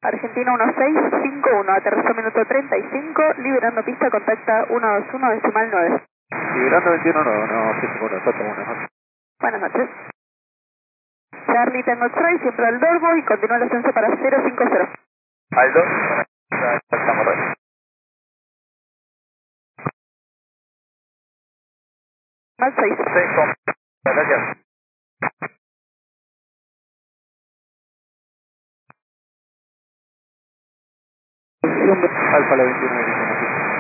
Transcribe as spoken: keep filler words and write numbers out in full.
Argentina uno seis cinco uno, aterrizó minuto treinta y cinco, liberando pista, contacta ciento veintiuno decimal nueve. Liberando veintiuno, no, no, sí, seguro, está todo bueno. Buenas noches. Charlie Tango X-Ray, siempre al Dorbo y continúa el ascenso para cero cinco cero. Aldo, ya estamos ahí. Más seis. seis, gracias. Alfa la veintiuno.